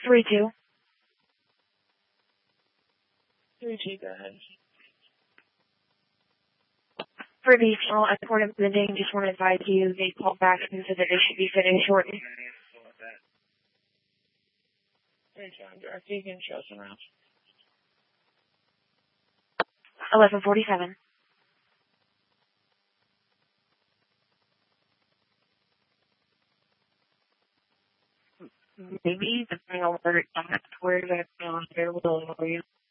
3-2. 3-2, go ahead. For the final escort of the day, just want to advise you they called back and said that they should be fitting shortly. Anytime, Director, you can show us around. 11:47. Maybe, depending on where it's at, where that's available for you.